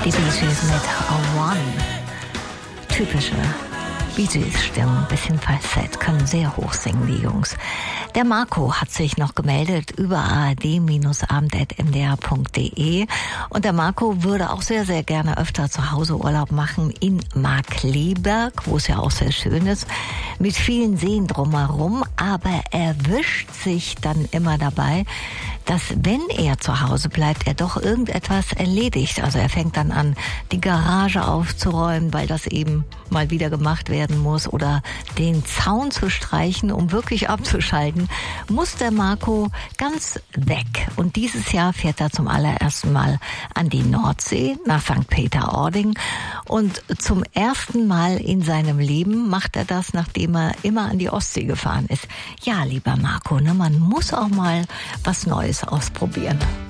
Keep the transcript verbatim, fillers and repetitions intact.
Die Bee Gees mit A One. Typische Bee Gees Stimmen, bisschen Falsett, können sehr hoch singen, die Jungs. Der Marco hat sich noch gemeldet über a r d abend at m d r punkt d e und der Marco würde auch sehr, sehr gerne öfter zu Hause Urlaub machen in Markkleeberg, wo es ja auch sehr schön ist, mit vielen Seen drumherum, aber er wischt sich dann immer dabei, dass wenn er zu Hause bleibt, er doch irgendetwas erledigt. Also er fängt dann an, die Garage aufzuräumen, weil das eben mal wieder gemacht werden muss, oder den Zaun zu streichen, um wirklich abzuschalten, muss der Marco ganz weg. Und dieses Jahr fährt er zum allerersten Mal an die Nordsee, nach Sankt Peter-Ording. Und zum ersten Mal in seinem Leben macht er das, nachdem er immer an die Ostsee gefahren ist. Ja, lieber Marco, ne, man muss auch mal was Neues ausprobieren.